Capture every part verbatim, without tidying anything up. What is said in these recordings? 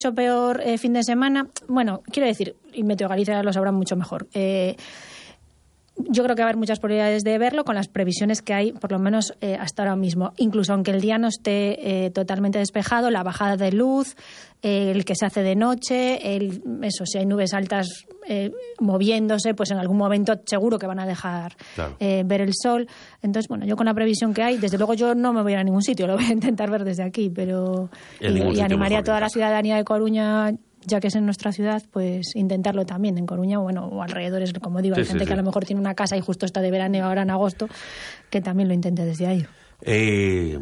mucho peor eh, fin de semana. Bueno, quiero decir, y Meteo Galicia lo sabrán mucho mejor. Eh, Yo creo que va a haber muchas probabilidades de verlo con las previsiones que hay, por lo menos eh, hasta ahora mismo. Incluso aunque el día no esté eh, totalmente despejado, la bajada de luz, eh, el que se hace de noche, el, eso, si hay nubes altas eh, moviéndose, pues en algún momento seguro que van a dejar claro. eh, ver el sol. Entonces, bueno, yo con la previsión que hay, desde luego yo no me voy a ir a ningún sitio, lo voy a intentar ver desde aquí, pero y, y animaría a toda la ciudadanía de Coruña, ya que es en nuestra ciudad, pues intentarlo también en Coruña, bueno, o alrededores, como digo, sí, hay gente sí, que sí. a lo mejor tiene una casa y justo está de verano ahora en agosto, que también lo intente desde ahí. Eh,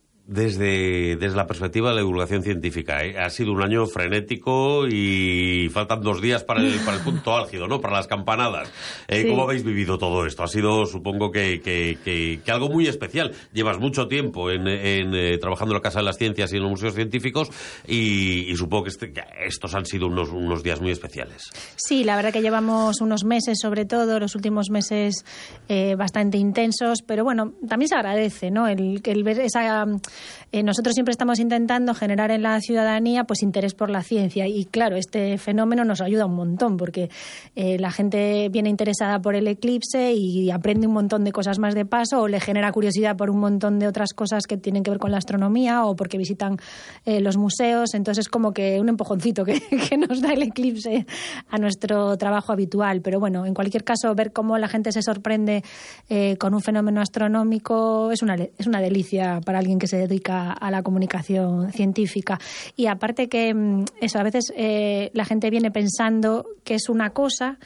desde, desde la perspectiva de la divulgación científica, ¿eh? Ha sido un año frenético y faltan dos días para el, para el punto álgido, ¿no? Para las campanadas. Eh, sí. ¿Cómo habéis vivido todo esto? Ha sido, supongo, que, que, que, que algo muy especial. Llevas mucho tiempo en, en, eh, trabajando en la Casa de las Ciencias y en los museos científicos y, y supongo que, este, que estos han sido unos, unos días muy especiales. Sí, la verdad que llevamos unos meses, sobre todo, los últimos meses eh, bastante intensos, pero bueno, también se agradece, ¿no? El, el ver esa... Eh, nosotros siempre estamos intentando generar en la ciudadanía pues interés por la ciencia y claro, este fenómeno nos ayuda un montón porque eh, la gente viene interesada por el eclipse y aprende un montón de cosas más de paso o le genera curiosidad por un montón de otras cosas que tienen que ver con la astronomía o porque visitan eh, los museos, entonces es como que un empujoncito que, que nos da el eclipse a nuestro trabajo habitual, pero bueno, en cualquier caso ver cómo la gente se sorprende eh, con un fenómeno astronómico es una, es una delicia para alguien que se dedica a la comunicación científica. Y aparte que eso, a veces eh, la gente viene pensando que es una cosa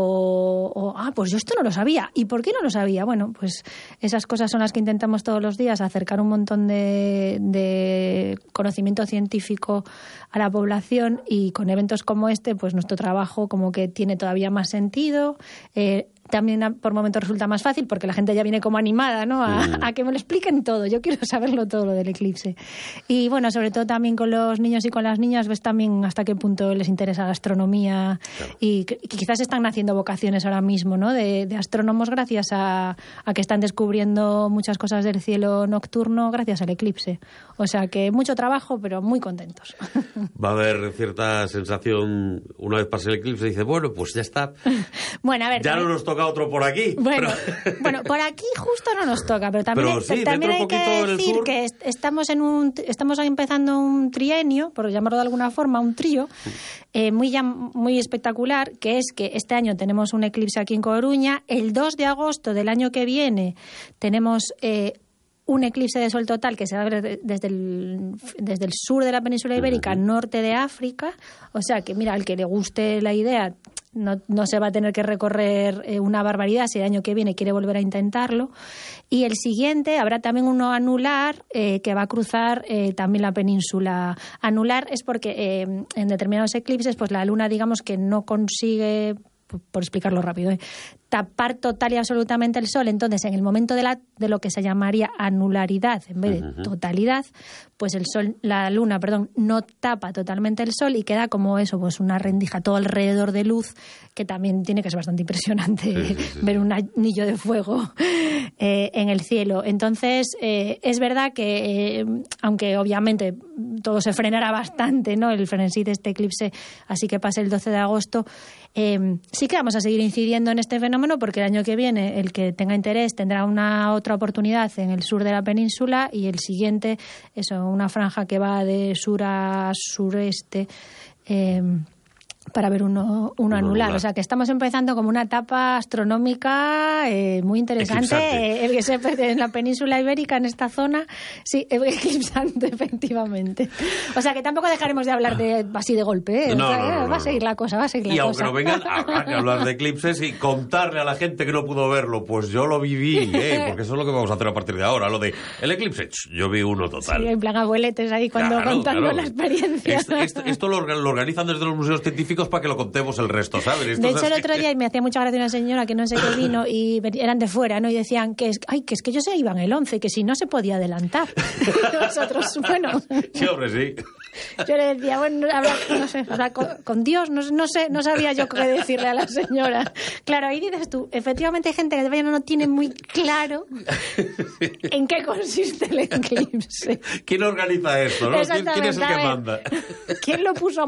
o, o, ah, pues yo esto no lo sabía. ¿Y por qué no lo sabía? Bueno, pues esas cosas son las que intentamos todos los días, acercar un montón de, de conocimiento científico a la población y con eventos como este, pues nuestro trabajo como que tiene todavía más sentido. Eh, También por momentos resulta más fácil porque la gente ya viene como animada, ¿no? A, mm. a que me lo expliquen todo. Yo quiero saberlo todo lo del eclipse. Y bueno, sobre todo también con los niños y con las niñas, ves también hasta qué punto les interesa la astronomía claro. y, y quizás están naciendo vocaciones ahora mismo, ¿no? De, de astrónomos gracias a, a que están descubriendo muchas cosas del cielo nocturno gracias al eclipse. O sea que mucho trabajo, pero muy contentos. Va a haber cierta sensación una vez pase el eclipse, dice, bueno, pues ya está. Bueno, a ver. Ya no nos toca otro por aquí. Bueno, pero... bueno, por aquí justo no nos toca, pero también, pero sí, también hay que decir sur... que estamos en un estamos empezando un trienio, por llamarlo de alguna forma, un trío eh, muy muy espectacular, que es que este año tenemos un eclipse aquí en Coruña, el dos de agosto del año que viene tenemos eh, un eclipse de sol total que se va a ver desde el, desde el sur de la península ibérica, uh-huh. norte de África, o sea que mira, al que le guste la idea No, no se va a tener que recorrer eh, una barbaridad si el año que viene quiere volver a intentarlo. Y el siguiente habrá también uno anular eh, que va a cruzar eh, también la península. Anular es porque eh, en determinados eclipses pues la luna digamos que no consigue, por, por explicarlo rápido, eh, tapar total y absolutamente el sol. Entonces, en el momento de la de lo que se llamaría anularidad, en vez de uh-huh. totalidad, pues el sol, la luna, perdón, no tapa totalmente el sol y queda como eso, pues una rendija todo alrededor de luz, que también tiene que ser bastante impresionante sí, sí, sí, ver sí. un anillo de fuego eh, en el cielo. Entonces, eh, es verdad que, eh, aunque obviamente todo se frenará bastante, ¿no? El frenesí de este eclipse, así que pase el doce de agosto, eh, sí que vamos a seguir incidiendo en este fenómeno porque el año que viene el que tenga interés tendrá una otra oportunidad en el sur de la península y el siguiente, eso, una franja que va de sur a sureste eh, para ver uno, uno anular. O sea, que estamos empezando como una etapa astronómica eh, muy interesante. Eh, el que se en la península ibérica, en esta zona, sí, eclipsante, efectivamente. O sea, que tampoco dejaremos de hablar de así de golpe. ¿eh? No, o sea, no, no, va no, a seguir no. la cosa, va a seguir la y cosa. Y aunque no vengan, habrá que hablar de eclipses y contarle a la gente que no pudo verlo. Pues yo lo viví, ¿eh? Porque eso es lo que vamos a hacer a partir de ahora. Lo de el eclipse, yo vi uno total. Sí, en plan abueletes ahí cuando claro, contando claro. la experiencia. Esto, esto, esto lo, lo organizan desde los museos científicos chicos para que lo contemos el resto, ¿sabes? Esto de hecho, es el otro que... día, y me hacía mucha gracia una señora que no sé qué vino, y eran de fuera, ¿no? Y decían que es, ay, que es que ellos se iban el once, que si no se podía adelantar. Nosotros, bueno... Sí, hombre, sí. Yo le decía, bueno, habla, no sé, habla con, con Dios, no, no sé, no sabía yo qué decirle a la señora. Claro, ahí dices tú, efectivamente hay gente que todavía no tiene muy claro en qué consiste el eclipse. ¿Quién organiza esto, no? ¿Quién, quién es el que manda? ¿Quién lo puso